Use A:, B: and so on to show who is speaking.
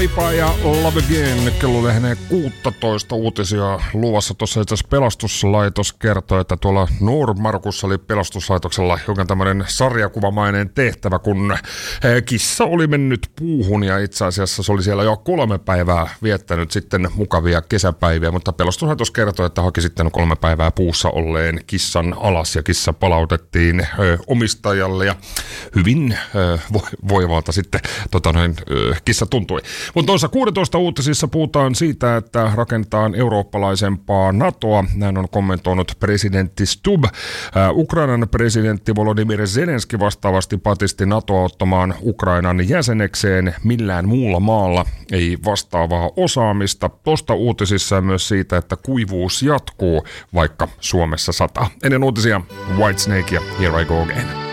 A: Lipa ja Love Again. Kello lähenee 16 uutisia luvassa. Tuossa itse asiassa pelastuslaitos kertoi, että tuolla Nordmarkussa oli pelastuslaitoksella jokin tämmöinen sarjakuvamainen tehtävä, kun kissa oli mennyt puuhun ja itse asiassa se oli siellä jo 3 päivää viettänyt sitten mukavia kesäpäiviä, mutta pelastuslaitos kertoi, että haki sitten 3 päivää puussa olleen kissan alas ja kissa palautettiin omistajalle ja hyvin voivalta sitten kissa tuntui. Mutta tuossa 16 uutisissa puhutaan siitä, että rakentaa eurooppalaisempaa NATOa. Näin on kommentoinut presidentti Stubb. Ukrainan presidentti Volodymyr Zelenski vastaavasti patisti NATOa ottamaan Ukrainan jäsenekseen. Millään muulla maalla ei vastaavaa osaamista. Tuosta uutisissa myös siitä, että kuivuus jatkuu, vaikka Suomessa sataa. Ennen uutisia Whitesnake ja Here I Go Again.